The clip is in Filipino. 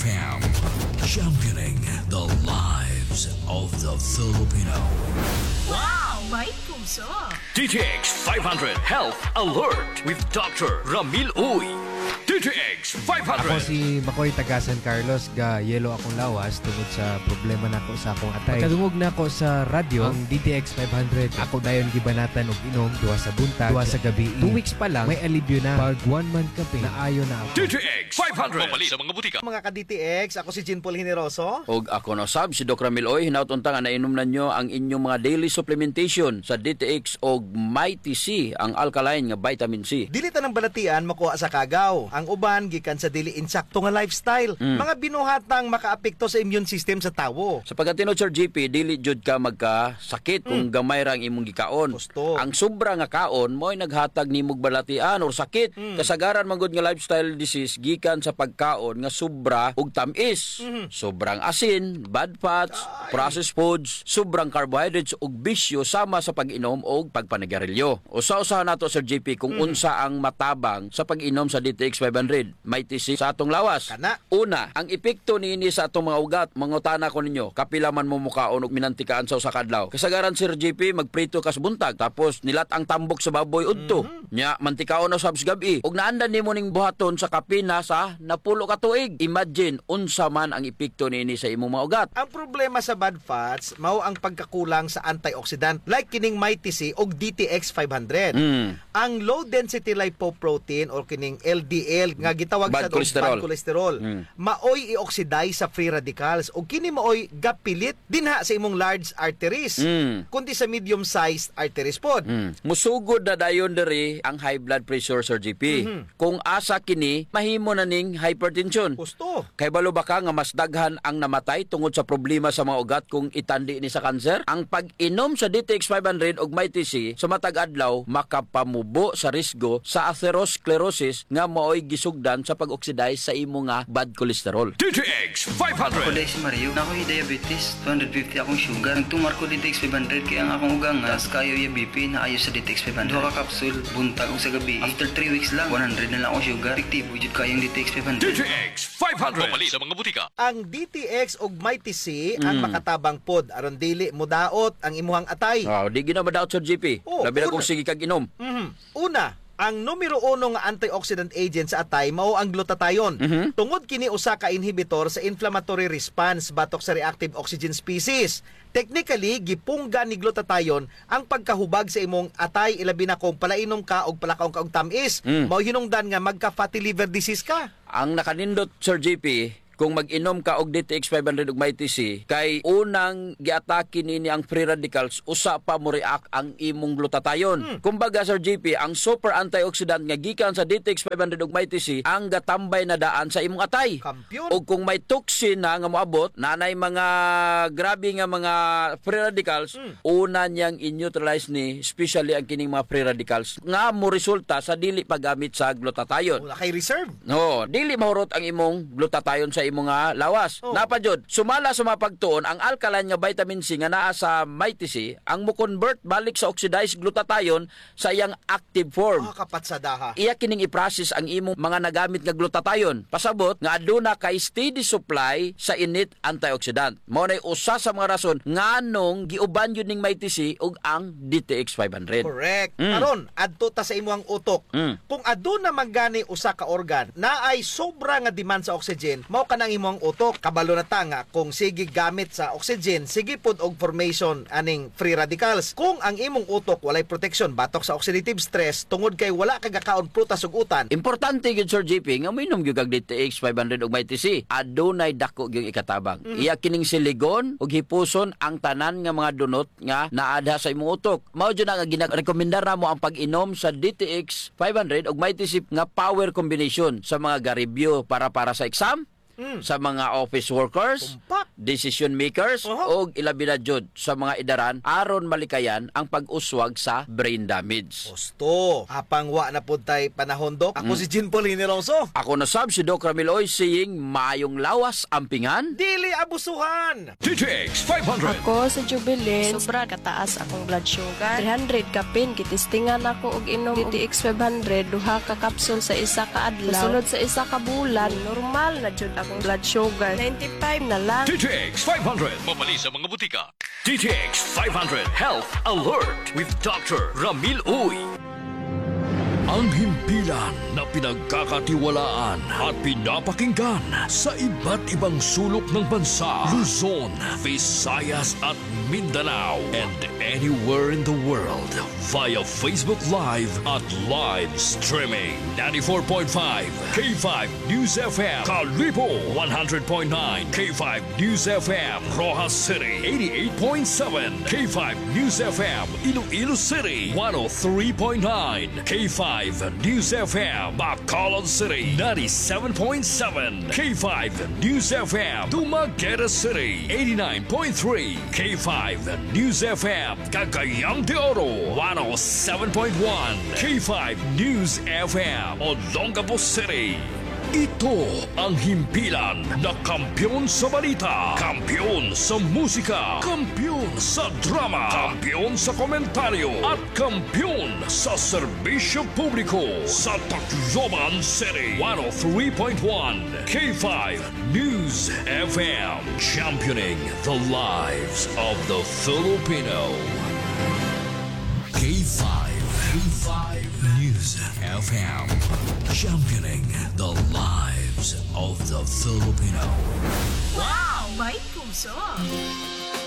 FM, championing the lives of the Filipino. Wow! May puso! DTX 500 Health Alert with Dr. Ramil Uy. DTX 500. Ako si Makoy taga San Carlos, ga yelo akong lawas tungod sa problema nako sa akong atay. Pagkadungog na ako sa radyo, ang DTX 500, ako dayon gibanatan og inom duha sa buntag, duha sa gabi. 2 weeks pa lang, may alibyo na. Pag 1 month campaign, naayo na ako. DTX 500. Pamali sa mga butika. Mga ka-DTX, ako si Jean Paul Generoso. Og ako na sab si Dr. Ramil Oy, hinautunta nga nainom na nyo ang inyong mga daily supplementation sa DTX og Mighty C, ang alkaline nga vitamin C. Dili ta ng balatian makuha sa kagaw. Ang uban gikan sa dili insakto nga lifestyle. Mga binuhatang makaapekto sa immune system sa tawo. Sa pagkatinod Sir GP, dili jud ka magkasakit kung gamay ra ang imong gikaon. Gusto. Ang sobra nga kaon mo'y naghatag nimog balatian or sakit. Kasagaran man gud nga lifestyle disease gikan sa pagkaon nga sobra og tamis. Sobrang asin, bad fats, processed foods, sobrang carbohydrates ug bisyo sama sa pag-inom og pagpanigarilyo. Usa-usahan nato Sir GP kung unsa ang matabang sa pag-inom sa DTX 500. May tisi sa atong lawas. Kana. Una, ang epekto niini sa atong mga ugat. Mangutana ko ninyo, kapila man mo mukaon og minantikaan sa usa ka adlaw. Kasagaran Sir GP, magprito kas buntag tapos nilat ang tambok sa baboy udto. Nya mantikaon na sabs gabi. Og naandan nimo ning buhaton sa kapina sa napulo ka tuig. Imagine unsa man ang epekto niini sa imong mga ugat. Ang problema sa bad fats mao ang pagkakulang sa antioxidant like kining Mighty C og DTX 500. Ang low density lipoprotein or kining LDL nga gitawag Bad sa cholesterol. bad cholesterol maoy i-oxidize sa free radicals og kini maoy gapilit dinha sa imong large arteries kundi sa medium sized arteries pod. Musugod na dayon diri ang high blood pressure Sir GP. Kung asa kini mahimo na ning hypertension. Gusto. Kay balo ba ka nga mas daghan ang namatay tungod sa problema sa mga ugat kung itandi ni sa kanser? Ang pag-inom sa DTX 500 og Mighty C sa matag adlaw makapamubo sa risgo sa atherosclerosis nga maoy gisugdan sa pag-oxidize sa imo nga bad cholesterol. DTX Ako 500. dahil si Mario, na ako'y diabetes, 250 akong sugar. Nagtumar ko DTX 500 kaya ang akong ugang nga kayo yung BP na ayos sa DTX 500. Duha ka kapsul, buntag o sa gabi. After 3 weeks lang, 100 na lang akong sugar. Efektibo jud kayong DTX 500. DTX 500. Pamali sa mga butika. Ang DTX og Mighty C ang makatabang pod aron dili modaot ang imuhang atay. Wow, di gina ba daw Sir GP? Oh, Labi na una. kung sige kag inom. Una, ang numero 1 nga antioxidant agent sa atay mao ang glutathione. Tungod kini usa ka inhibitor sa inflammatory response batok sa reactive oxygen species. Technically, gipungga ni glutathione ang pagkahubag sa imong atay ilabi na kung palainom ka og palakaw ka og tamis. Mao hinungdan nga magka fatty liver disease ka. Ang nakanindot Sir GP, kung mag-inom ka og DTX 500 ug Mighty C, kay unang giatake nini ang free radicals, usa pa mo react ang imong glutathione. Kumbaga Sir GP, ang super antioxidant nga gikan sa DTX 500 ug Mighty C ang gatambay na daan sa imong atay. Kampiyon. O kung may toxin na nga moabot, nanay mga grabe nga mga free radicals, una niyang in-neutralize ni, especially ang kining mga free radicals nga mo resulta sa dili paggamit sa glutathione. Wala kay reserve. No, dili mahurot ang imong glutathione sa imong nga lawas. Napajud, sumala sa mapagtuon ang alkaline nga vitamin C nga naa sa Mighty C ang mo-convert balik sa oxidized glutathione sa iyang active form. Kapatsadaha. Iya kining i-process ang imong mga nagamit nga glutathione. Pasabot nga aduna kay steady supply sa init antioxidant. Mao nay usa sa mga rason nganong giuban yun ning Mighty C ug ang DTX 500. Correct. Aron, adto ta sa imong utok. Kung aduna magani usa ka organ na ay sobra nga demand sa oxygen, mao kanang imong utok. Kabalo na ta nga kung sige gamit sa oxygen, sige pod og formation aning free radicals. Kung ang imong utok walay protection batok sa oxidative stress tungod kay wala kagakaon prutas ug utan, Importante gyud Sir GP nga mainom gyud kag DTX 500 ug Mighty C. Adunay dako gyud ikatabang. Iya kining siligon ug hipuson ang tanan nga mga dunot nga naadha sa imong utok. Mao jud nga ginarekomendar namo ang pag-inom sa DTX 500 ug Mighty C nga power combination sa mga garibyo para sa exam, sa mga office workers, tumpak. decision makers o ilabi na jud sa mga idaran aron malikayan ang pag-uswag sa brain damage. Gusto. Apang wa na po tayo panahon, Dok. Ako si Jean Paul Hiniloso. Ako na sab si Doc Ramil Oy saying mayong lawas ampingan. Dili abusuhan. DTX 500. Ako sa Jubilin, sobra kataas akong blood sugar. 300 kapin, kitistingan ako og inom DTX 500, duha ka kapsul sa isa ka adlaw. Sulod sa isa ka bulan, normal na jud akong blood sugar. 95 na lang. DTX 500. Mabali sa mga butika. DTX 500 Health Alert with Dr. Ramil Uy. Ang himpilan na pinagkakatiwalaan at pinapakinggan sa iba't ibang sulok ng bansa, Luzon, Visayas at Mindanao, and anywhere in the world via Facebook Live at live streaming. 94.5 K5 News FM, Kalibo 100.9 K5 News FM, Rojas City 88.7 K5 News FM, Iloilo City 103.9 K5 News FM, Bacolod City 97.7 K5 News FM, Dumaguete City 89.3 K5 News FM, Cagayang de Oro 107.1 K5 News FM, Olongapo City. Ito ang himpilan na kampiyon sa balita, kampiyon sa musika, kampiyon sa drama, kampiyon sa komentaryo, at kampiyon sa serbisyo publiko sa Tacloban City. 103.1 K5 News FM, championing the lives of the Filipino. K5 News FM, championing the lives of the Filipino. Wow! May puso!